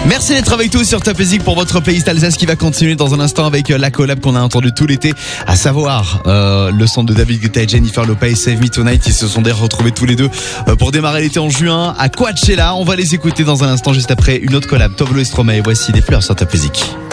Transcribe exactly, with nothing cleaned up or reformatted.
Merci d'être avec tous sur Top Music pour votre playlist Alsace qui va continuer dans un instant avec la collab qu'on a entendue tout l'été, à savoir euh, le son de David Guetta et Jennifer Lopez, Save Me Tonight. Ils se sont d'ailleurs retrouvés tous les deux euh, pour démarrer l'été en juin à Coachella. On va les écouter dans un instant juste après une autre collab, Tove Lo et Stromae. Voici des fleurs sur Top Music.